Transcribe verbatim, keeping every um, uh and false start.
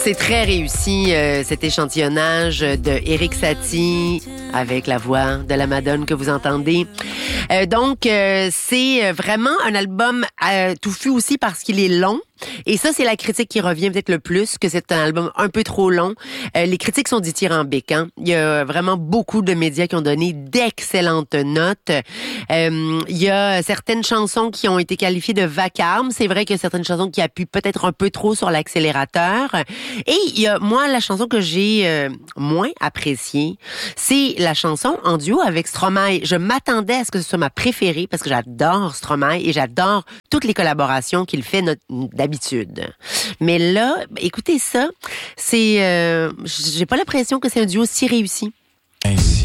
C'est très réussi, euh, cet échantillonnage de Éric Satie avec la voix de la Madone que vous entendez. Euh, donc, euh, c'est vraiment un album euh, touffu aussi parce qu'il est long. Et ça, c'est la critique qui revient peut-être le plus, que c'est un album un peu trop long. Euh, les critiques sont dithyrambiques. Hein? Il y a vraiment beaucoup de médias qui ont donné d'excellentes notes. Euh, il y a certaines chansons qui ont été qualifiées de vacarmes. C'est vrai qu'il y a certaines chansons qui appuient peut-être un peu trop sur l'accélérateur. Et il y a, moi, la chanson que j'ai euh, moins appréciée, c'est la chanson en duo avec Stromae. Je m'attendais à ce que ce soit ma préférée parce que j'adore Stromae et j'adore toutes les collaborations qu'il fait notre, d'habitude. Mais là, écoutez ça, c'est, euh, j'ai pas l'impression que c'est un duo si réussi. Ainsi.